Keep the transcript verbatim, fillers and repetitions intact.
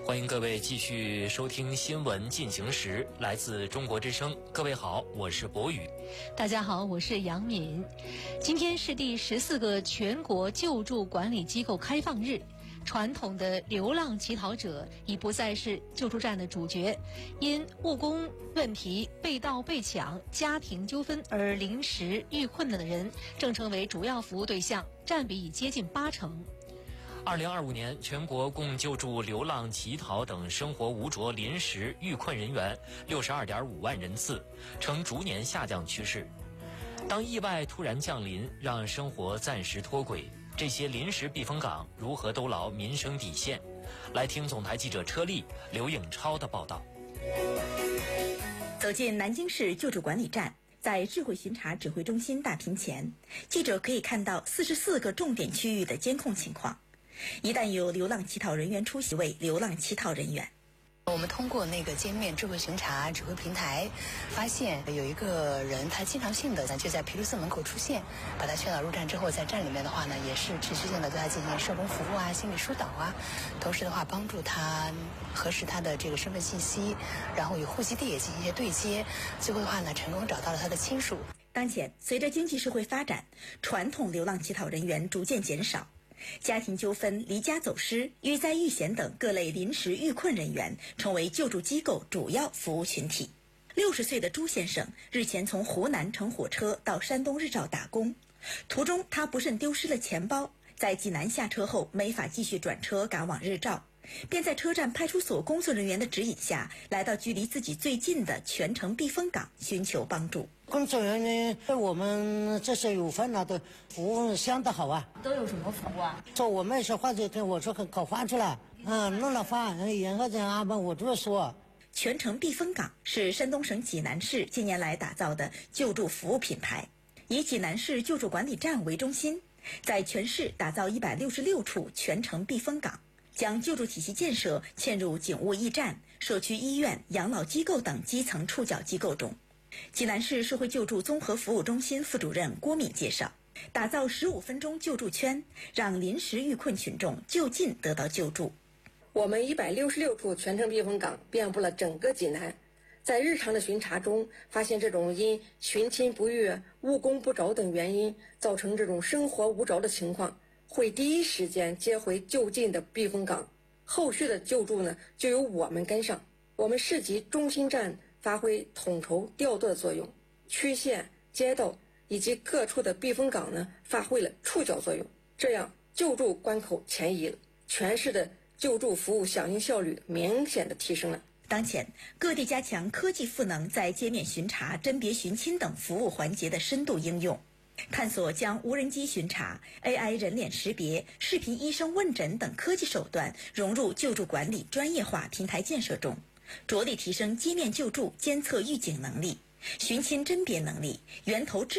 欢迎各位继续收听新闻进行时，来自中国之声。各位好，我是博宇。 大家好，我是杨敏。今天是第十四个全国救助管理机构开放日。传统的流浪乞讨者已不再是救助站的主角，因务工问题、被盗被抢、家庭纠纷而临时遇困难的人正成为主要服务对象，占比已接近八成。 二零二五年，全国共救助流浪乞讨等生活无着临时遇困人员六十二点五万人次，呈逐年下降趋势。当意外突然降临，让生活暂时脱轨，这些临时避风港如何兜牢民生底线？来听总台记者车丽、刘颖超的报道。 走进南京市救助管理站，在智慧巡查指挥中心大屏前，记者可以看到四十四个重点区域的监控情况。一旦有流浪乞讨人员出席为流浪乞讨人员， 我们通过那个界面智慧巡查指挥平台，发现有一个人他经常性的就在皮卢寺门口出现，把他劝导入站之后，在站里面的话呢，也是持续性的对他进行社工服务啊、心理疏导啊，同时的话帮助他核实他的这个身份信息，然后与户籍地也进行一些对接，最后的话呢，成功找到了他的亲属。 当前，随着经济社会发展，传统流浪乞讨人员逐渐减少。家庭纠纷、离家走失、遇灾遇险等各类临时遇困人员成为救助机构主要服务群体。六十岁的朱先生日前从湖南乘火车到山东日照打工，途中他不慎丢失了钱包，在济南下车后没法继续转车赶往日照，便在车站派出所工作人员的指引下，来到距离自己最近的全城避风港寻求帮助。 工作人员对我们这些有份了的服务相当好啊。 都有什么服务啊？ 说我们是换这天我说搞饭去了，嗯，弄了饭，然后这样安排我就说。 全城避风港是山东省济南市近年来打造的救助服务品牌，以济南市救助管理站为中心，在全市打造一百六十六处全城避风港，将救助体系建设嵌入警务驿站、社区医院、养老机构等基层触角机构中。济南市社会救助综合服务中心副主任郭敏介绍，打造十五分钟救助圈，让临时遇困群众就近得到救助。 我们一百六十六处全城避风港遍布了整个济南，在日常的巡查中，发现这种因寻亲不遇、务工不着等原因造成这种生活无着的情况，会第一时间接回就近的避风港，后续的救助呢就由我们跟上。我们市级中心站发挥统筹调度的作用，区县、街道以及各处的避风港呢发挥了触角作用，这样救助关口前移了，全市的救助服务响应效率明显的提升了。 当前，各地加强科技赋能在界面巡查、甄别寻亲等服务环节的深度应用，探索将无人机巡查、A I 人脸识别、视频医生问诊等科技手段融入救助管理专业化平台建设中，着力提升界面救助监测预警能力、寻亲甄别能力、源头治